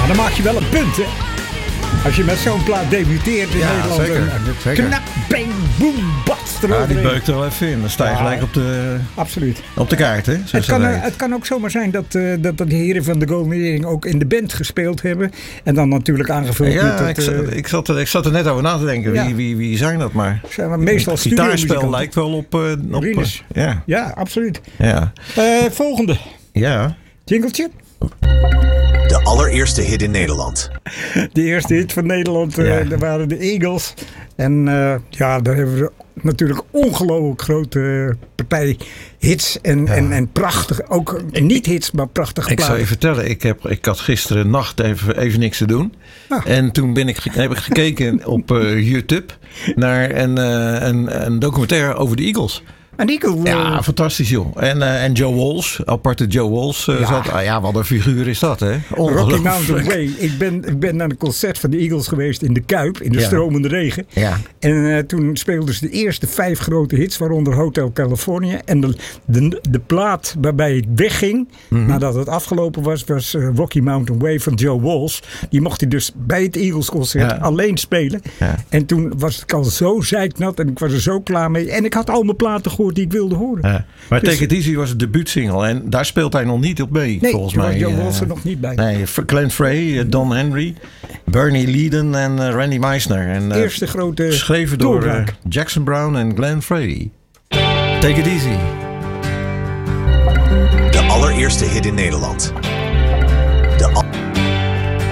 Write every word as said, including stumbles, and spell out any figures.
dan maak je wel een punt, hè? Als je met zo'n plaat debuteert in ja, Nederland. Zeker, en, zeker. Knap, bang, boom, bats Ja, eroverheen. die beukt er wel even in. Dan sta je Ja, gelijk op de, absoluut. op de kaart, hè? Het kan, het kan ook zomaar zijn dat, uh, dat, dat de heren van de Golden Earring ook in de band gespeeld hebben. En dan natuurlijk aangevuld ja, met het... ik, zat, ik, zat er, ik zat er net over na te denken. Ja. Wie, wie, wie zijn dat maar? Zijn we meestal het gitaarspel studiomuzikanten. lijkt wel op... Uh, op uh, ja. ja, absoluut. Ja. Uh, volgende. Ja. Jingletje. De allereerste hit in Nederland. De eerste hit van Nederland, uh, Ja. dat waren de Eagles. En uh, ja, daar hebben we natuurlijk ongelooflijk grote partij hits. En, Ja. en, en prachtig, ook niet hits, maar prachtige Ik platen. zou je vertellen, ik, heb, ik had gisteren nacht even, even niks te doen. Ah. En toen ben ik, heb ik gekeken op uh, YouTube naar een, uh, een, een documentaire over de Eagles. En Eagle, uh, Ja, fantastisch joh. En, uh, en Joe Walsh, aparte Joe Walsh. Uh, Ja. zat, ah, ja, wat een figuur is dat, hè? Rocky Ongelooflijk. Mountain Way. Ik ben, ik ben naar een concert van de Eagles geweest in de Kuip, in de Ja. stromende regen. Ja. En uh, toen speelden ze de eerste vijf grote hits, waaronder Hotel California. En de, de, de plaat waarbij het wegging, Mm-hmm. nadat het afgelopen was, was uh, Rocky Mountain Way van Joe Walsh. Die mocht hij dus bij het Eagles concert Ja. alleen spelen. Ja. En toen was ik al zo zeiknat en ik was er zo klaar mee. En ik had al mijn platen gehoord die ik wilde horen. Ja. Maar Dus- Take It Easy was het debuutsingle. En daar speelt hij nog niet op mee, Nee, volgens daar was mij. Joe Uh, Walsh er nog niet bij. Nee, Glenn Frey, uh, Don Henry, Bernie Leadon en uh, Randy Meisner. En, uh, Eerste grote geschreven door uh, doorbraak. Jackson Brown en Glenn Frey. Take It Easy. De allereerste hit in Nederland.